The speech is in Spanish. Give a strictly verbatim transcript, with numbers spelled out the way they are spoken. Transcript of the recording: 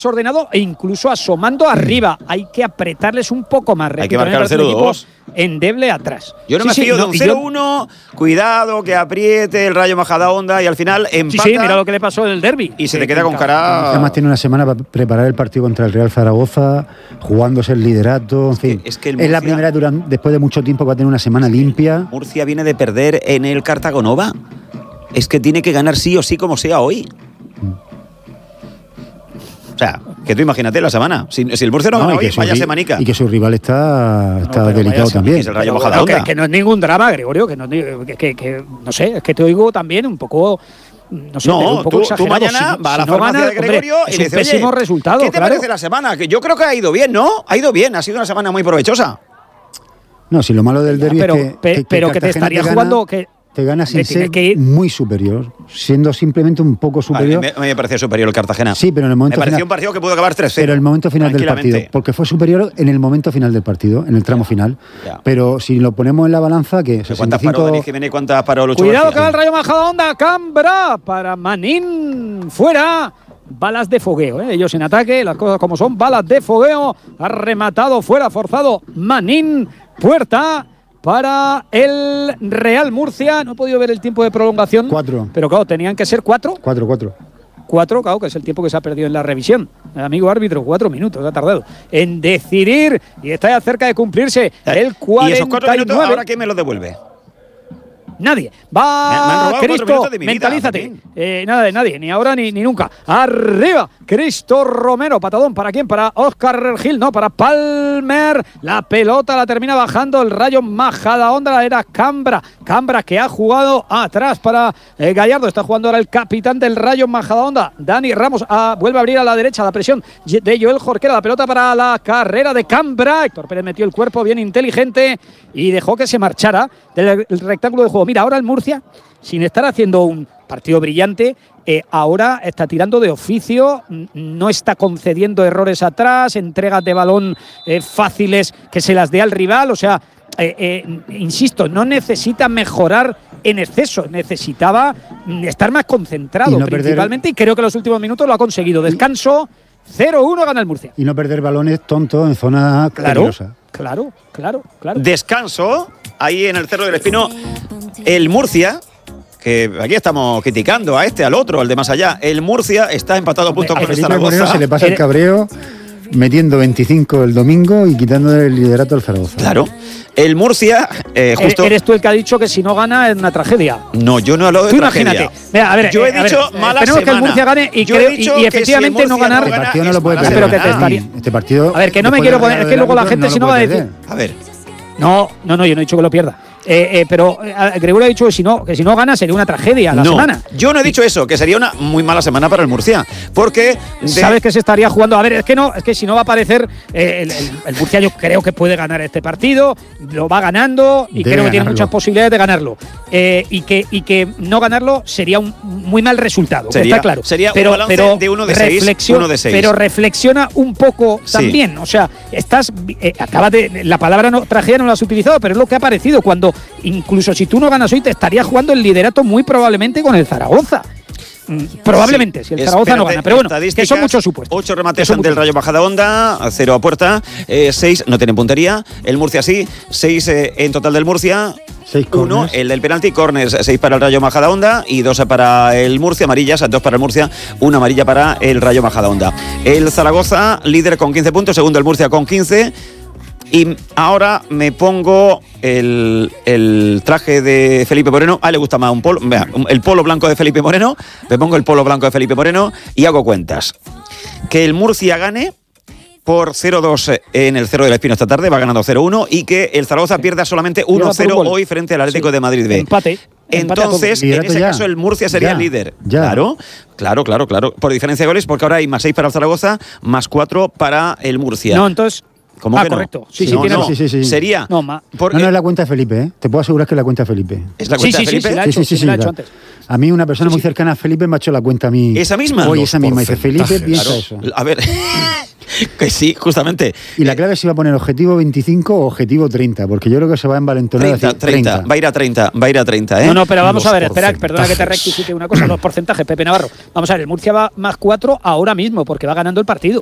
ordenado e incluso asomando arriba. Hay que apretarles un poco más. Hay que marcar el cero dos. Endeble atrás. Yo no sí, me sí, fío no, de un cero uno, yo... cuidado, que apriete el Rayo Majadahonda y al final empata. Sí, sí, mira lo que le pasó en el derbi. Y se te queda con cara. Además tiene una semana para preparar el partido contra el Real Zaragoza, jugándose el liderato, en fin. Es, que el Murcia, es la primera durante, después de mucho tiempo que va a tener una semana limpia. Murcia viene de perder en el Cartagonova. Es que tiene que ganar sí o sí como sea hoy. O sea, que tú imagínate la semana. Si, si el Murcia no, no gana hoy, vaya semanica. Y que su rival está, está no, delicado también. Es el Rayo pero, Majadahonda. Que, que no es ningún drama, Gregorio. Que no, que, que, que, no sé, es que te oigo también un poco. No, sé, no un poco tú, exagerado. tú mañana si, va a si la no farmacia gana, de Gregorio hombre, y le es dice, un pésimo oye, resultado. ¿qué te claro? parece la semana? Que yo creo que ha ido bien, ¿no? Ha ido bien, ha sido una semana muy provechosa. No, si lo malo del derbi pero, es que, pe, que, pero que, que te estaría jugando. Que, te gana sin ser que muy superior, siendo simplemente un poco superior. Vale, me, me pareció superior el Cartagena. Sí, pero en el momento me pareció final, un partido que pudo acabar tres cero. Pero en el momento final del partido, porque fue superior en el momento final del partido, en el tramo ya, final. Ya. Pero si lo ponemos en la balanza, que ¿cuántas paró Denis Jiménez y cuántas paró Lucho Cuidado García? Que va el Rayo Majadahonda, Cambra para Manín, fuera. Balas de fogueo, ¿eh? Ellos en ataque, las cosas como son, balas de fogueo. Ha rematado fuera, forzado Manín, puerta para el Real Murcia. No he podido ver el tiempo de prolongación. Cuatro. Pero claro, tenían que ser cuatro. Cuatro, cuatro. Cuatro, claro, que es el tiempo que se ha perdido en la revisión. El amigo árbitro, cuatro minutos ha tardado en decidir y está ya cerca de cumplirse el cuarenta y nueve. ¿Y esos cuatro minutos ahora quién me los devuelve? Nadie. Va Cristo, mentalízate. Vida, eh, nada de nadie, ni ahora ni, ni nunca. Arriba, Cristo Romero. Patadón, ¿para quién? Para Óscar Gil, no, para Palmer. La pelota la termina bajando el Rayo Majadahonda, la era Cambra. Cambra que ha jugado atrás para eh, Gallardo. Está jugando ahora el capitán del Rayo Majadahonda, Dani Ramos. Ah, vuelve a abrir a la derecha la presión de Joel Jorquera. La pelota para la carrera de Cambra. Héctor Pérez metió el cuerpo bien inteligente y dejó que se marchara del rectángulo de juego. Mira, ahora el Murcia, sin estar haciendo un partido brillante, eh, ahora está tirando de oficio, no está concediendo errores atrás, entregas de balón eh, fáciles que se las dé al rival. O sea, eh, eh, insisto, no necesita mejorar en exceso, necesitaba estar más concentrado y no principalmente, perder, y creo que en los últimos minutos lo ha conseguido. Descanso, cero uno gana el Murcia. Y no perder balones tontos en zona claro, peligrosa. Claro, claro, claro. Descanso, ahí en el Cerro del Espino, el Murcia, que aquí estamos criticando a este, al otro, al de más allá. El Murcia está empatado a puntos con el Zaragoza. Se le pasa el cabreo metiendo veinticinco el domingo y quitando el liderato al Zaragoza. Claro. El Murcia, eh, justo. Eres tú el que ha dicho que si no gana es una tragedia. No, yo no he hablado de tú tragedia. Imagínate. Mira, a ver, yo he eh, dicho ver, mala Tenemos semana. que el Murcia gane y, creo, y, y efectivamente si no ganar. No gana, este partido no lo puede perder. Pero que te estaría. Este partido. A ver, que no me quiero poner. Es que luego la gente no si no va a decir. A ver. No, no, no, yo no he dicho que lo pierda. Eh, eh, pero eh, Gregorio ha dicho que si no, que si no gana sería una tragedia la no, semana. Yo no he dicho eso, que sería una muy mala semana para el Murcia, porque de... sabes que se estaría jugando. A ver, es que no, es que si no va a aparecer eh, el, el, el Murcia, yo creo que puede ganar este partido, lo va ganando y Debe creo que tiene muchas posibilidades de ganarlo. Eh, y que y que no ganarlo sería un muy mal resultado. Sería, está claro. Sería pero, un balance pero de uno de seis, uno de seis. Pero reflexiona un poco sí. también. O sea, estás, eh, acabas de la palabra no, tragedia no la has utilizado, pero es lo que ha aparecido cuando incluso si tú no ganas hoy te estaría jugando el liderato muy probablemente con el Zaragoza. Probablemente, sí, si el Zaragoza no gana. Pero bueno, que son muchos supuestos. Ocho remates ante el Rayo Majadahonda, cero a puerta, eh, seis no tienen puntería. El Murcia sí, seis eh, en total del Murcia. Seis Uno, corners. el del penalti, corners, seis para el Rayo Majadahonda y dos para el Murcia, amarillas, dos para el Murcia, una amarilla para el Rayo Majadahonda. El Zaragoza, líder con quince puntos, segundo el Murcia con quince. Y ahora me pongo el, el traje de Felipe Moreno. A él le gusta más un polo, vea, el polo blanco de Felipe Moreno. Me pongo el polo blanco de Felipe Moreno y hago cuentas. Que el Murcia gane por cero dos en el Cerro del Espino esta tarde, va ganando cero uno, y que el Zaragoza sí. pierda solamente uno cero hoy frente al Atlético sí. de Madrid B. Empate. Entonces, en ese ya. caso, el Murcia sería ya. el líder. Ya. Claro, claro, claro, claro. Por diferencia de goles, porque ahora hay más seis para el Zaragoza, más cuatro para el Murcia. No, entonces. ¿Cómo ah, que no? correcto. Sí, sí, sí, no, no. sí, sí, sí. Sería. No, ma... porque... no, no es la cuenta de Felipe, ¿eh? Te puedo asegurar que es la cuenta de Felipe. ¿Es la cuenta sí, de Felipe? Sí, sí, sí, sí, sí, sí, la ha sí, hecho antes. A mí, una persona sí, muy cercana a Felipe me ha hecho la cuenta a mí. ¿Esa misma? Hoy esa misma. Dice, Felipe claro. piensa eso. A ver. Que sí, justamente. Y la clave es si va a poner objetivo veinticinco o objetivo treinta, porque yo creo que se va a envalentonar. treinta, treinta, va a ir a treinta, va a ir a treinta, ¿eh? No, no, pero vamos los a ver, espera, perdona que te rectifique una cosa, los porcentajes, Pepe Navarro. Vamos a ver, el Murcia va más cuatro ahora mismo, porque va ganando el partido.